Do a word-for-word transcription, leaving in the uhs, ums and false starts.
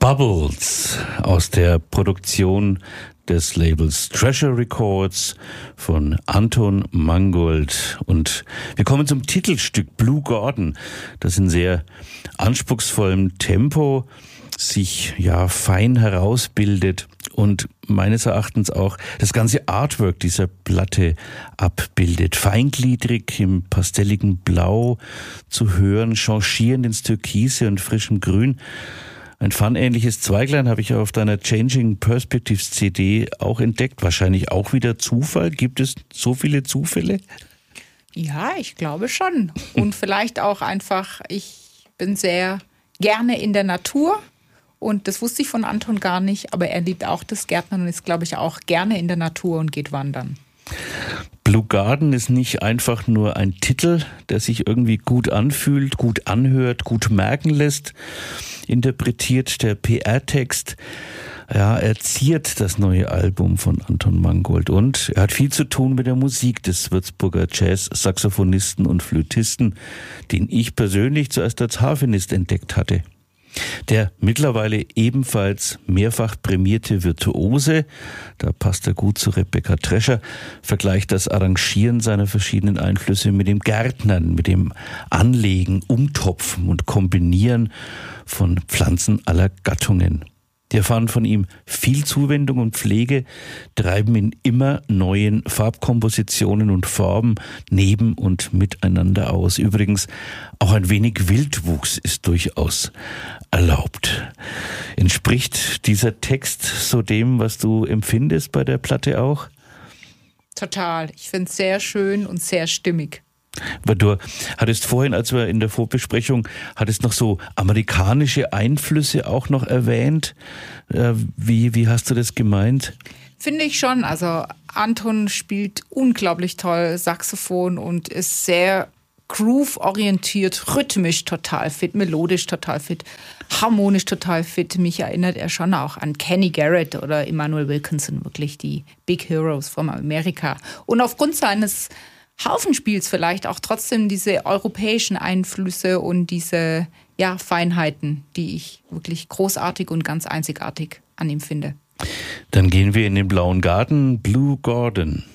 Bubbles aus der Produktion des Labels Treasure Records von Anton Mangold. Und wir kommen zum Titelstück Blue Garden, das in sehr anspruchsvollem Tempo sich ja fein herausbildet und meines Erachtens auch das ganze Artwork dieser Platte abbildet. Feingliedrig im pastelligen Blau zu hören, changierend ins Türkise und frischem Grün. Ein fun-ähnliches Zweiglein habe ich auf deiner Changing Perspectives C D auch entdeckt. Wahrscheinlich auch wieder Zufall. Gibt es so viele Zufälle? Ja, ich glaube schon. Und vielleicht auch einfach, ich bin sehr gerne in der Natur. Und das wusste ich von Anton gar nicht. Aber er liebt auch das Gärtnern und ist, glaube ich, auch gerne in der Natur und geht wandern. Blue Garden ist nicht einfach nur ein Titel, der sich irgendwie gut anfühlt, gut anhört, gut merken lässt. Interpretiert der P R-Text, ja, er ziert das neue Album von Anton Mangold und er hat viel zu tun mit der Musik des Würzburger Jazz-Saxophonisten und Flötisten, den ich persönlich zuerst als Harfenist entdeckt hatte. Der mittlerweile ebenfalls mehrfach prämierte Virtuose, da passt er gut zu Rebecca Trescher, vergleicht das Arrangieren seiner verschiedenen Einflüsse mit dem Gärtnern, mit dem Anlegen, Umtopfen und Kombinieren von Pflanzen aller Gattungen. Die erfahren von ihm viel Zuwendung und Pflege, treiben in immer neuen Farbkompositionen und Formen neben und miteinander aus. Übrigens, auch ein wenig Wildwuchs ist durchaus erlaubt. Entspricht dieser Text so dem, was du empfindest bei der Platte auch? Total. Ich finde es sehr schön und sehr stimmig. Weil du hattest vorhin, als wir in der Vorbesprechung, hattest noch so amerikanische Einflüsse auch noch erwähnt. Wie, wie hast du das gemeint? Finde ich schon. Also Anton spielt unglaublich toll Saxophon und ist sehr groove-orientiert, rhythmisch total fit, melodisch total fit, harmonisch total fit. Mich erinnert er schon auch an Kenny Garrett oder Emmanuel Wilkinson, wirklich die Big Heroes von Amerika. Und aufgrund seines Harfenspiels vielleicht auch trotzdem diese europäischen Einflüsse und diese ja, Feinheiten, die ich wirklich großartig und ganz einzigartig an ihm finde. Dann gehen wir in den blauen Garten, Blue Garden.